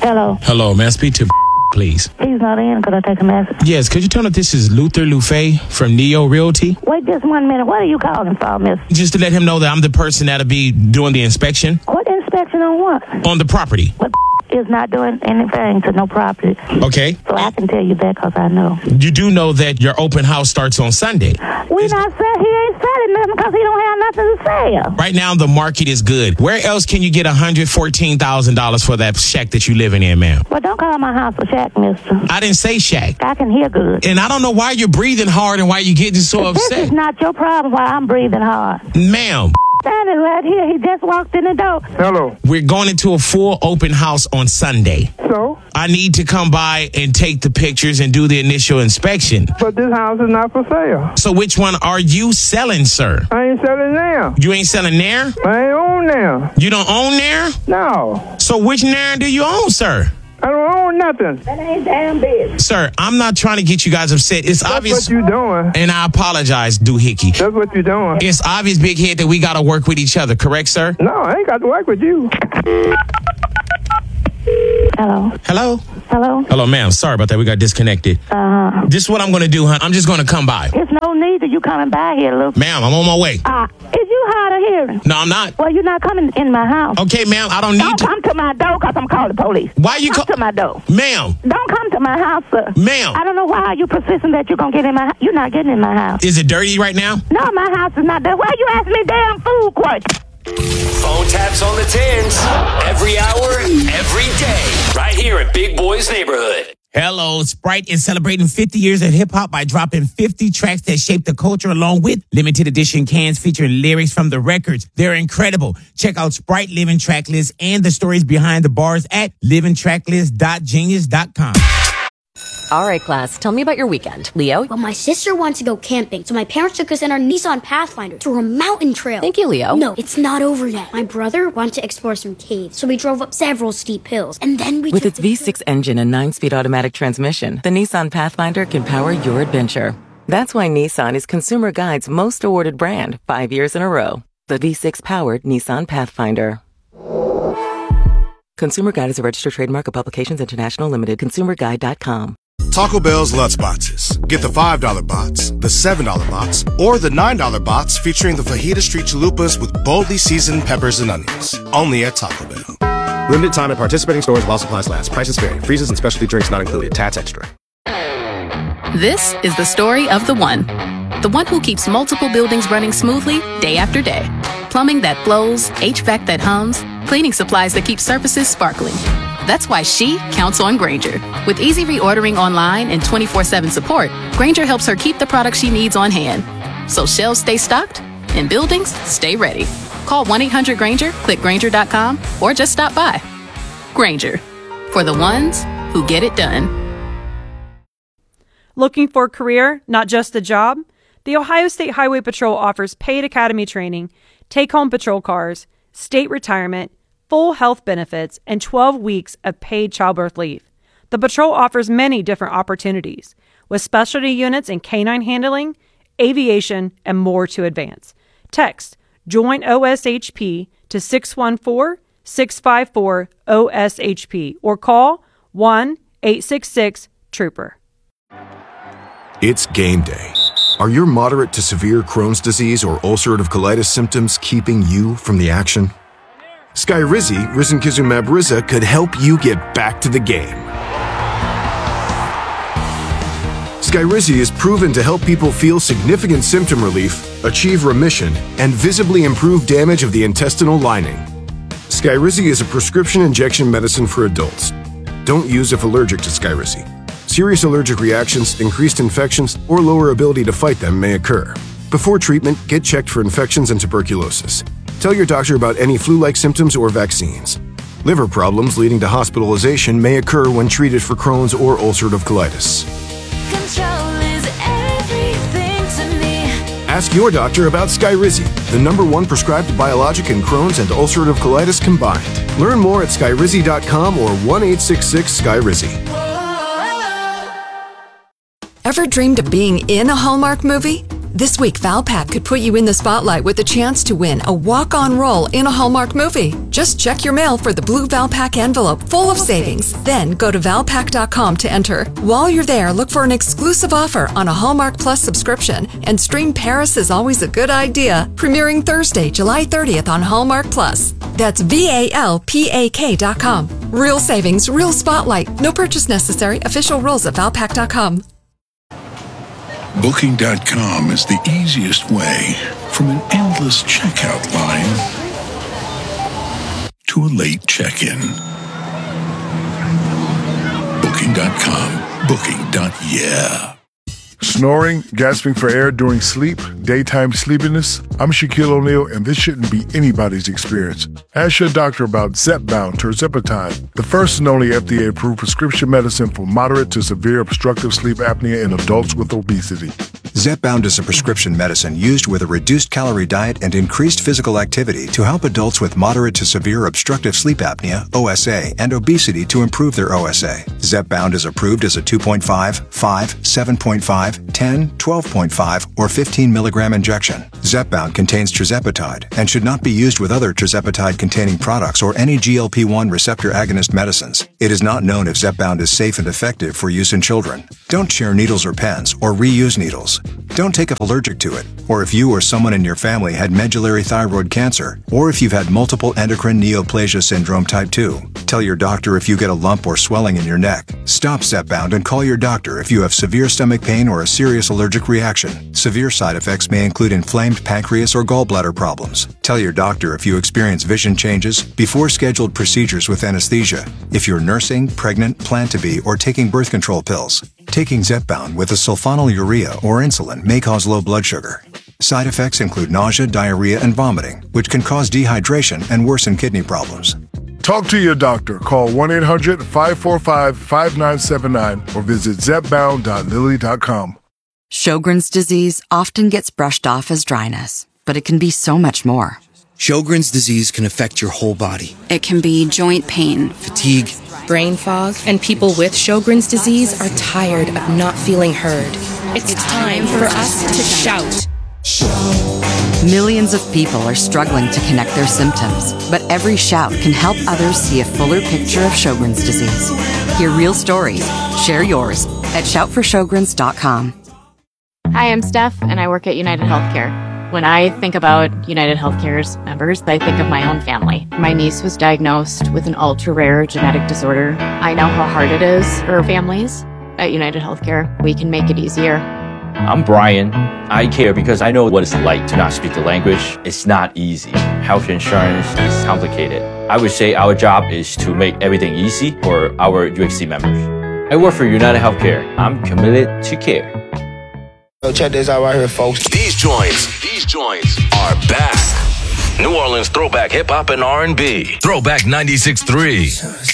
Hello. Hello, may I speak to please? He's not in. Could I take a message? Yes, could you tell him this is Luther Lufay from Neo Realty? Wait just 1 minute. What are you calling for, miss? Just to let him know that I'm the person that'll be doing the inspection. What inspection on what? On the property. What is not doing anything to no property. Okay. So I can tell you that because I know. You do know that your open house starts on Sunday. He ain't selling nothing because he don't have nothing to sell. Right now, the market is good. Where else can you get $114,000 for that shack that you living in, ma'am? Well, don't call my house a shack, mister. I didn't say shack. I can hear good. And I don't know why you're breathing hard and why you're getting so This upset. is not your problem why I'm breathing hard. Ma'am. Standing right here. He just walked in the door. Hello. We're going into a full open house on Sunday. So? I need to come by and take the pictures and do the initial inspection. But this house is not for sale. So which one are you selling, sir? I ain't selling now. You ain't selling there? I ain't own now. You don't own there? No. So which there do you own, sir? I don't own nothing. That ain't damn big. Sir, I'm not trying to get you guys upset. It's obvious. That's what you doing. And I apologize, Doohickey. That's what you doing. It's obvious, big head, that we got to work with each other. Correct, sir? No, I ain't got to work with you. Hello. Hello? Hello. Hello, ma'am. Sorry about that. We got disconnected. This is what I'm going to do, hon. I'm just going to come by. There's no need of you coming by here, look. Ma'am, I'm on my way. Is you hard of hearing? No, I'm not. Well, you're not coming in my house. Okay, ma'am, I don't need Don't to. come to my door because I'm calling the police. Why you come to my door? Ma'am. Don't come to my house, sir. Ma'am. I don't know why you persisting that you're going to get in my house. You're not getting in my house. Is it dirty right now? No, my house is not there. Why you asking me damn food questions? Phone taps on the tins. Every hour, every day. Right here at Big Boy's Neighborhood. Hello, Sprite is celebrating 50 years of hip-hop by dropping 50 tracks that shaped the culture along with limited edition cans featuring lyrics from the records. They're incredible. Check out Sprite Living Track List and the stories behind the bars at livingtracklist.genius.com. All right, class, tell me about your weekend. Leo? Well, my sister wanted to go camping, so my parents took us in our Nissan Pathfinder to a mountain trail. Thank you, Leo. No, it's not over yet. My brother wanted to explore some caves, so we drove up several steep hills, and then we With its V6 engine and 9-speed automatic transmission, the Nissan Pathfinder can power your adventure. That's why Nissan is Consumer Guide's most awarded brand 5 years in a row. The V6-powered Nissan Pathfinder. Consumer Guide is a registered trademark of Publications International Limited. ConsumerGuide.com. Taco Bell's Lutz Boxes. Get the $5 box, the $7 box, or the $9 box featuring the fajita street chalupas with boldly seasoned peppers and onions. Only at Taco Bell. Limited time at participating stores while supplies last. Prices vary. Freezes and specialty drinks not included. Tats extra. This is the story of the one. The one who keeps multiple buildings running smoothly day after day. Plumbing that flows, HVAC that hums, cleaning supplies that keep surfaces sparkling. That's why she counts on Grainger. With easy reordering online and 24/7 support, Grainger helps her keep the products she needs on hand. So shelves stay stocked and buildings stay ready. Call 1-800-GRAINGER, click Grainger.com, or just stop by. Grainger, for the ones who get it done. Looking for a career, not just a job? The Ohio State Highway Patrol offers paid academy training, take-home patrol cars, state retirement, full health benefits, and 12 weeks of paid childbirth leave. The patrol offers many different opportunities, with specialty units in canine handling, aviation, and more to advance. Text JOIN OSHP to 614-654-OSHP or call 1-866-TROOPER. It's game day. Are your moderate to severe Crohn's disease or ulcerative colitis symptoms keeping you from the action? Skyrizi, risankizumab Riza, could help you get back to the game. Skyrizi is proven to help people feel significant symptom relief, achieve remission, and visibly improve damage of the intestinal lining. Skyrizi is a prescription injection medicine for adults. Don't use if allergic to Skyrizi. Serious allergic reactions, increased infections, or lower ability to fight them may occur. Before treatment, get checked for infections and tuberculosis. Tell your doctor about any flu-like symptoms or vaccines. Liver problems leading to hospitalization may occur when treated for Crohn's or ulcerative colitis. Control is everything to me. Ask your doctor about Skyrizi, the #1 prescribed biologic in Crohn's and ulcerative colitis combined. Learn more at skyrizi.com or 1-866-SKYRIZI. Ever dreamed of being in a Hallmark movie? This week, Valpak could put you in the spotlight with a chance to win a walk-on role in a Hallmark movie. Just check your mail for the blue Valpak envelope full of savings. Then go to Valpak.com to enter. While you're there, look for an exclusive offer on a Hallmark Plus subscription and stream Paris is Always a Good Idea, premiering Thursday, July 30th on Hallmark Plus. That's VALPAK.com. Real savings, real spotlight. No purchase necessary. Official rules at Valpak.com. Booking.com is the easiest way from an endless checkout line to a late check-in. Booking.com. Booking.yeah. Snoring, gasping for air during sleep, daytime sleepiness? I'm Shaquille O'Neal, and this shouldn't be anybody's experience. Ask your doctor about Zepbound tirzepatide, the first and only FDA-approved prescription medicine for moderate to severe obstructive sleep apnea in adults with obesity. Zepbound is a prescription medicine used with a reduced calorie diet and increased physical activity to help adults with moderate to severe obstructive sleep apnea, OSA, and obesity to improve their OSA. Zepbound is approved as a 2.5, 5, 7.5, 10, 12.5, or 15 milligram injection. Zepbound contains tirzepatide and should not be used with other tirzepatide-containing products or any GLP-1 receptor agonist medicines. It is not known if Zepbound is safe and effective for use in children. Don't share needles or pens or reuse needles. Don't take if allergic to it, or if you or someone in your family had medullary thyroid cancer, or if you've had multiple endocrine neoplasia syndrome type 2. Tell your doctor if you get a lump or swelling in your neck. Stop Zepbound and call your doctor if you have severe stomach pain or a serious allergic reaction. Severe side effects may include inflamed pancreas or gallbladder problems. Tell your doctor if you experience vision changes before scheduled procedures with anesthesia, if you're nursing, pregnant, plan to be, or taking birth control pills. Taking Zepbound with a sulfonylurea or insulin may cause low blood sugar. Side effects include nausea, diarrhea, and vomiting, which can cause dehydration and worsen kidney problems. Talk to your doctor. Call 1-800-545-5979 or visit zepbound.lilly.com. Sjogren's disease often gets brushed off as dryness, but it can be so much more. Sjogren's disease can affect your whole body. It can be joint pain, fatigue, brain fog, and people with Sjogren's disease are tired of not feeling heard. It's time for us to shout. Millions of people are struggling to connect their symptoms, but every shout can help others see a fuller picture of Sjogren's disease. Hear real stories. Share yours at shoutforsjogrens.com. Hi, I'm Steph, and I work at United Healthcare. When I think about United Healthcare's members, I think of my own family. My niece was diagnosed with an ultra-rare genetic disorder. I know how hard it is for families. At United Healthcare, we can make it easier. I'm Brian. I care because I know what it's like to not speak the language. It's not easy. Health insurance is complicated. I would say our job is to make everything easy for our UHC members. I work for United Healthcare. I'm committed to care. Yo, check this out right here, folks. These joints are back. New Orleans throwback hip hop and R&B. Throwback 96.3.